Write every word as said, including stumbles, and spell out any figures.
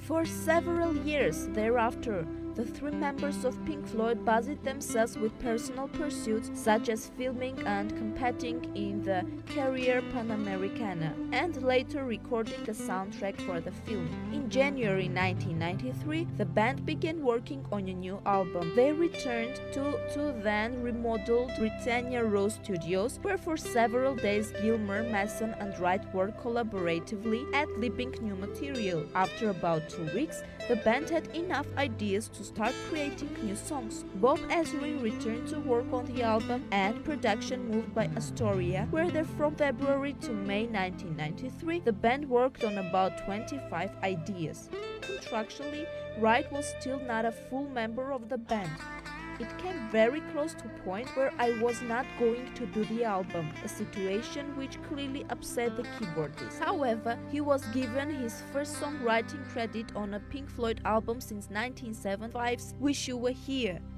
For several years thereafter, the three members of Pink Floyd busied themselves with personal pursuits such as filming and competing in the Carrier Panamericana, and later recording the soundtrack for the film. In January nineteen ninety-three, the band began working on a new album. They returned to, to then remodeled Britannia Row Studios, where for several days Gilmour, Mason and Wright worked collaboratively at libbing new material. After about two weeks, the band had enough ideas to start creating new songs. Bob Ezrin returned to work on the album, and production moved by Astoria, where they from February to May nineteen ninety-three, the band worked on about twenty-five ideas. Contractually, Wright was still not a full member of the band. It came very close to a point where I was not going to do the album, a situation which clearly upset the keyboardist. However, he was given his first songwriting credit on a Pink Floyd album since nineteen seventy-five's Wish You Were Here.